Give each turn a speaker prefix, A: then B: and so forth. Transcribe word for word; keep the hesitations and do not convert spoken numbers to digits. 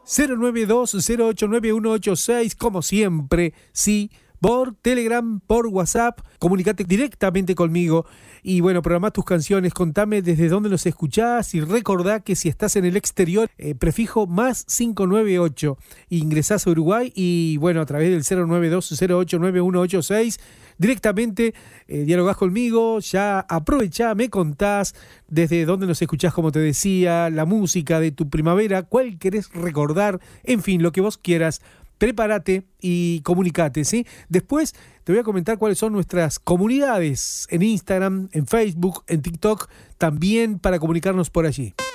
A: cero nueve dos cero ocho nueve uno ocho seis, como siempre, sí, por Telegram, por WhatsApp, comunicate directamente conmigo y bueno, programá tus canciones, contame desde dónde los escuchás y recordá que si estás en el exterior, eh, prefijo más cinco nueve ocho, ingresás a Uruguay y bueno, a través del cero nueve dos cero ocho nueve uno ocho seis, directamente eh, dialogás conmigo, ya aprovechá, me contás desde dónde nos escuchás, como te decía, la música de tu primavera, cuál querés recordar, en fin, lo que vos quieras. Prepárate y comunicate, ¿sí? Después te voy a comentar cuáles son nuestras comunidades en Instagram, en Facebook, en TikTok, también para comunicarnos por allí.